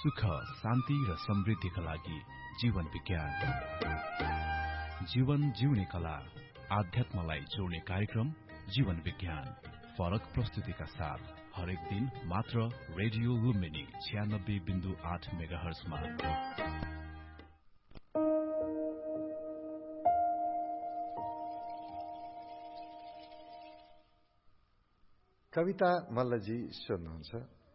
सुख, शान्ति र समृद्धिका लागि जीवन विज्ञान। जीवन जिउने कला, आध्यात्मलाई जोड्ने कार्यक्रम जीवन विज्ञान। फरक प्रस्तुतिका साथ हरेक दिन मात्र रेडियो लुम्बिनी 96.8 मेगाहर्जमा। कविता मल्लजी सोध्नुहुन्छ,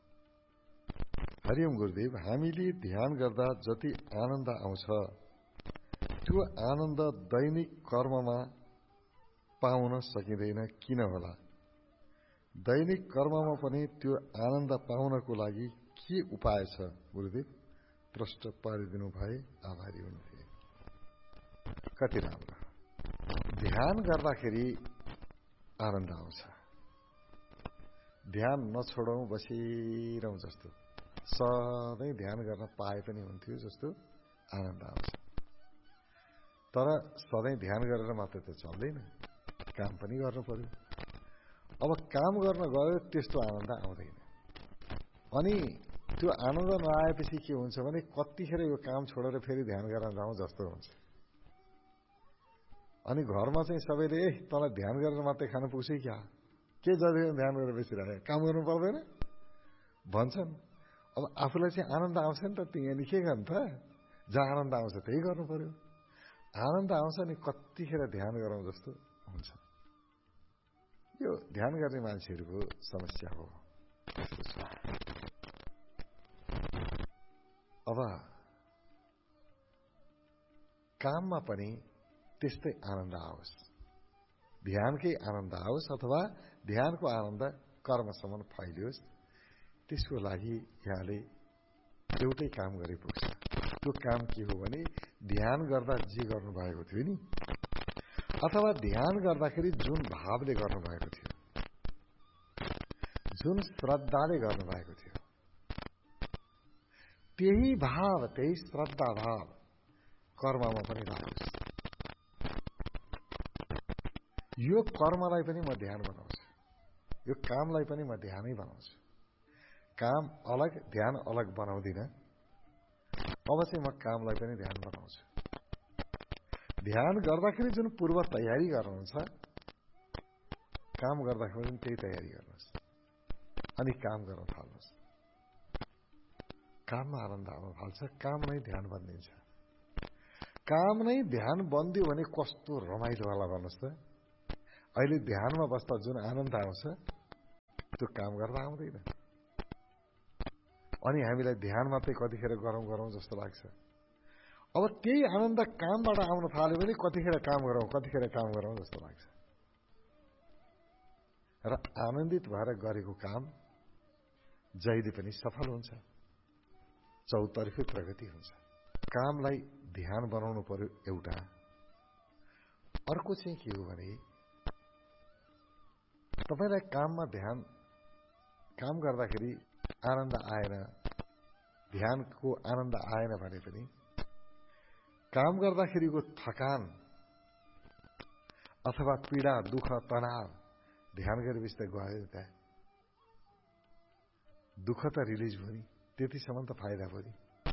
हरिओम गुरुदेव, हामीले ध्यान गर्दा जति आनन्द आउँछ त्यो आनन्द दैनिक कर्ममा पाउन सकिँदैन, किन होला? दैनिक कर्ममा पनि त्यो आनन्द पाउनको लागि के उपाय छ गुरुदेव? प्रश्न पारिदिनु भए आभारी हुन्थे। कति राम्रो। ध्यान गर्दाखेरि आनन्द आउँछ। ध्यान नछोडौं, बसिरहँ जस्तो, सधैँ ध्यान गर्न पाए पनि हुन्थ्यो जस्तो आनन्द आउँछ। तर सधैँ ध्यान गरेर मात्र त चल्दैन, काम पनि गर्नु पर्यो। अब काम गर्न गयो त्यस्तो आनन्द आउँदैन। अनि त्यो आनन्द नआएपछि के हुन्छ भने कतिखेर यो काम छोडेर फेरि ध्यान गर्न जाउँ जस्तो हुन्छ। अनि घरमा चाहिँ सबैले तँलाई ध्यान गरेर मात्रै खानु पुग्छ क्या, के जति ध्यान गरेर बसिरहे, काम गर्नु पर्दैन भन्छन्। अब आफूलाई चाहिँ आनन्द आउँछ नि त, तिमी के गर्नु त? जहाँ आनन्द आउँछ त्यही गर्नु पर्यो। आनन्द आउँछ नि कतिखेर ध्यान गरौँ जस्तो हुन्छ। यो ध्यान गर्ने मान्छेहरूको समस्या हो। अब काममा पनि त्यस्तै आनन्द आओस्, ध्यानकै आनन्द आओस् अथवा ध्यानको आनन्द कर्मसम्म फैलियोस्, त्यसको लागि यहाँले एउटै काम गरे पुग्छ। त्यो काम के हो भने ध्यान गर्दा जे गर्नुभएको थियो नि, अथवा ध्यान गर्दाखेरि जुन भावले गर्नुभएको थियो, जुन श्रद्धाले गर्नुभएको थियो, त्यही भाव, त्यही श्रद्धा भाव कर्ममा पनि राखोस्। यो कर्मलाई पनि म ध्यान बनाउँछु, यो कामलाई पनि म ध्यानै बनाउँछु। काम अलग, ध्यान अलग बनाउँदिन। अब चाहिँ म कामलाई पनि ध्यान बनाउँछु। ध्यान गर्दाखेरि जुन पूर्व तयारी गर्नुहुन्छ, काम गर्दाखेरि पनि त्यही तयारी गर्नुहोस्। अनि काम गर्न थाल्नुहोस्। काममा आनन्द आउन थाल्छ, काम नै ध्यान बनिन्छ। काम नै ध्यान बन्दियो भने कस्तो रमाइलो होला भन्नुहोस् त। अहिले ध्यानमा बस्दा जुन आनन्द आउँछ त्यो काम गर्दा आउँदैन। अनि हामीलाई ध्यान मात्रै कतिखेर गरौँ जस्तो लाग्छ। अब त्यही आनन्द कामबाट आउन थाल्यो भने कतिखेर काम गरौँ जस्तो लाग्छ। र आनन्दित भएर गरेको काम जहिले पनि सफल हुन्छ, चौतर्फी प्रगति हुन्छ। कामलाई ध्यान बनाउनु पर्यो एउटा। अर्को चाहिँ के हो भने तपाईलाई काममा ध्यान, काम गर्दाखेरि आनन्द आएन, ध्यानको आनन्द आएन भने पनि काम गर्दाखेरिको थकान अथवा पीडा, दुःख, तनाव ध्यान गरेपछि त गयो त, दुःख त रिलिज भयो नि, त्यतिसम्म त फाइदा भयो नि।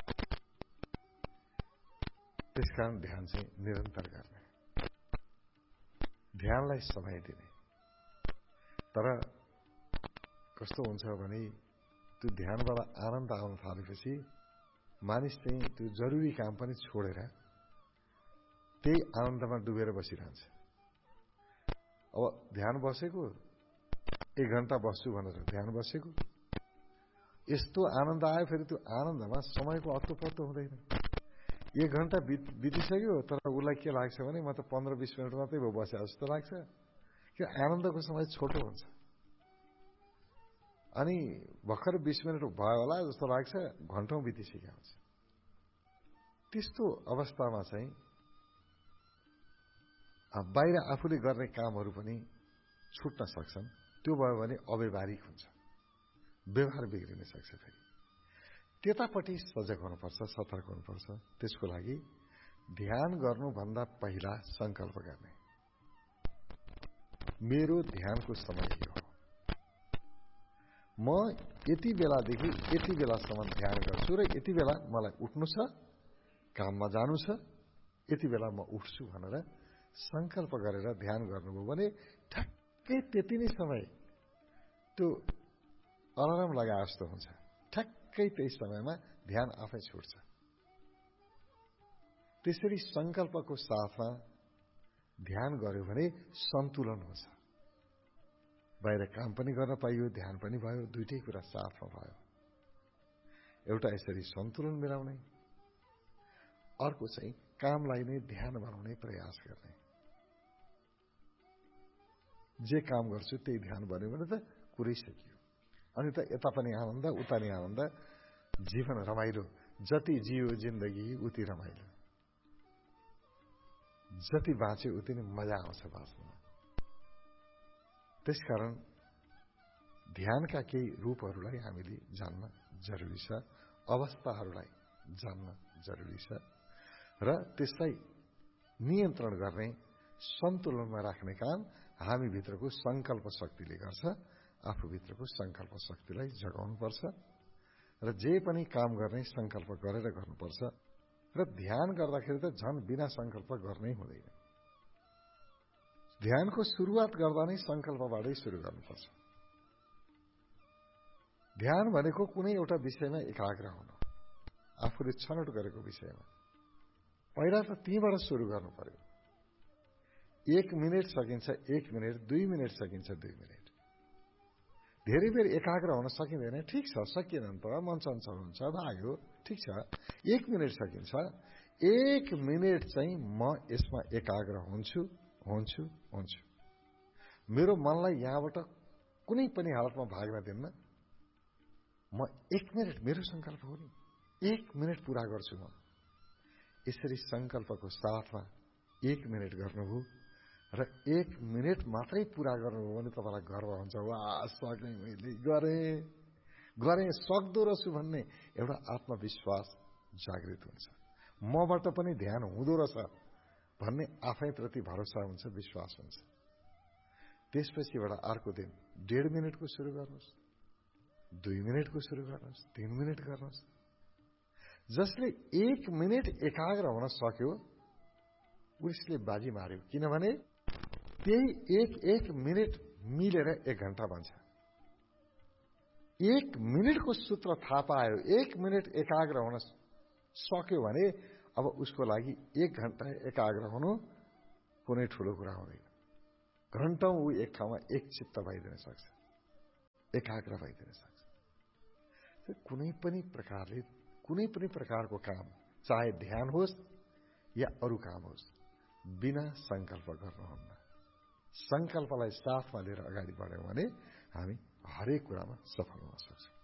त्यसकारण ध्यान चाहिँ निरन्तर गर्ने, ध्यानलाई समय दिने। तर कस्तो हुन्छ भने त्यो ध्यानबाट आनन्द आउन थालेपछि मानिस चाहिँ त्यो जरुरी काम पनि छोडेर त्यही आनन्दमा डुबेर बसिरहन्छ। अब ध्यान बसेको 1 घण्टा बस्छु भनेर ध्यान बसेको, यस्तो आनन्द आयो, फेरि त्यो आनन्दमा समयको अत्तो पत्तो हुँदैन। 1 घण्टा बितिसक्यो, तर उसलाई के लाग्छ भने म त 15-20 मिनट मात्रै भयो बसे जस्तो लाग्छ। कि आनन्दको समय छोटो हुन्छ। अनि भर्खर 20 मिनट भयो होला जस्तो लाग्छ, घण्टौं बितिसकेको हुन्छ। त्यस्तो अवस्थामा चाहिँ बाहिर आफूले गर्ने कामहरू पनि छुट्न सक्छन्। त्यो भयो भने अव्यवहारिक हुन्छ, व्यवहार बिग्रिन सक्छ। फेरि त्यतापट्टि सजग हुनुपर्छ, सतर्क हुनुपर्छ। त्यसको लागि ध्यान गर्नुभन्दा पहिला संकल्प गर्ने, मेरो ध्यानको समय यो हो, म यति बेलादेखि यति बेलासम्म ध्यान गर्छु र यति बेला मलाई उठ्नु छ, काममा जानु छ, यति बेला म उठ्छु भनेर संकल्प गरेर ध्यान गर्नुभयो भने ठ्याक्कै त्यति नै समय त्यो अलार्म लगाए जस्तो हुन्छ। ठ्याक्कै त्यही समयमा ध्यान आफै छुट्छ। त्यसरी संकल्पको साथमा ध्यान गर्यो भने सन्तुलन हुन्छ। बाहिर काम पनि गर्न पाइयो, ध्यान पनि भयो, दुईटै कुरा साथमा भयो। एउटा यसरी सन्तुलन मिलाउने, अर्को चाहिँ कामलाई नै ध्यान बनाउने प्रयास गर्ने। जे काम गर्छु त्यही ध्यान बन्यो भने त कुरै सकियो। अनि त यता पनि आनन्द, उता नि आनन्द, जीवन रमाइलो। जति जियो जिन्दगी उति रमाइलो, जति बाँच्यो उति नै मजा आउँछ बाँच्नमा। त्यसकारण ध्यानका केही रूपहरूलाई हामीले जान्न जरुरी छ, अवस्थाहरूलाई जान्न जरुरी छ र त्यसलाई नियन्त्रण गर्ने, सन्तुलनमा राख्ने काम हामी भित्रको संकल्प शक्तिले गर्छ। आफूभित्रको संकल्प शक्तिलाई जगाउनुपर्छ र जे पनि काम गर्ने संकल्प गरेर गर्नुपर्छ। र ध्यान गर्दाखेरि त झन् बिना संकल्प गर्नै हुँदैन। ध्यानको सुरुवात गर्दा नै संकल्पबाटै सुरु गर्नुपर्छ। ध्यान भनेको कुनै एउटा विषयमा एकाग्र हुनु, आफूले छनौट गरेको विषयमा। पहिला त त्यहीबाट सुरु गर्नु पर्यो। 1 मिनेट सकिन्छ 1 मिनेट, 2 मिनेट सकिन्छ 2 मिनेट। धेरै बेर एकाग्र हुन सकिँदैन, ठिक छ, सकिएन नि त, मन चञ्चल हुन्छ, भाग्यो, ठिक छ। 1 मिनेट सकिन्छ। 1 मिनेट चाहिँ म यसमा एकाग्र हुन्छु। मेरो मनलाई यहाँबाट कुनै पनि हालतमा भाग्न दिन्न। म 1 मिनेट, मेरो संकल्प हो नि, 1 मिनेट पूरा गर्छु म। यसरी संकल्पको साथमा 1 मिनेट गर्नुभयो र 1 मिनेट मात्रै पूरा गर्नुभयो भने तपाईँलाई गर्व हुन्छ। वाह, सके, मैले गरेँ, सक्दो रहेछु भन्ने एउटा आत्मविश्वास जागृत हुन्छ। मबाट पनि ध्यान हुँदो रहेछ भन्ने आफैप्रति भरोसा हुन्छ, विश्वास हुन्छ। त्यसपछिबाट अर्को दिन 1.5 मिनेटको सुरु गर्नुहोस्, 2 मिनेटको सुरु गर्नुहोस्, 3 मिनेट गर्नुहोस्। जसले 1 मिनेट एकाग्र हुन सक्यो उसले बाजी मार्यो। किनभने त्यही 1 मिनेट मिलेर 1 घण्टा बन्छ। 1 मिनेटको सूत्र थाहा पायो, 1 मिनेट एकाग्र हुन सक्यो भने अब उसको लागि 1 घण्टा एकाग्र हुनु कुनै ठुलो कुरा हुँदैन। घण्टौं ऊ एक ठाउँमा एक चित्त भइदिन सक्छ, एकाग्र भइदिन सक्छ। कुनै पनि प्रकारको काम, चाहे ध्यान होस् या अरू काम होस्, बिना संकल्प गर्नुहुन्न। संकल्पलाई साथमा लिएर अगाडि बढ्यौं भने हामी हरेक कुरामा सफल हुन सक्छौं।